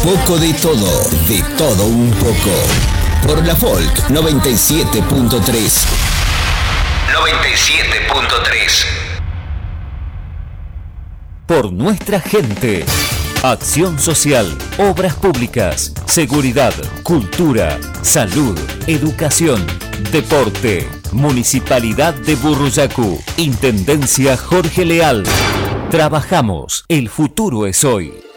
poco de todo un poco. Por la Folk 97.3. 97.3. Por nuestra gente. Acción social, obras públicas, seguridad, cultura, salud, educación, deporte. Municipalidad de Burruyacu. Intendencia Jorge Leal. Trabajamos. El futuro es hoy.